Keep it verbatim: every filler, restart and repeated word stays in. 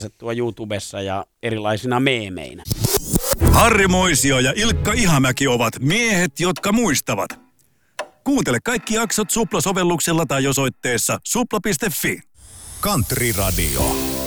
tuo YouTubessa ja erilaisina meemeinä. Harri Moisio ja Ilkka Ihamäki ovat miehet, jotka muistavat. Kuuntele kaikki jaksot Supla-sovelluksella tai osoitteessa supla piste fi. Country Radio.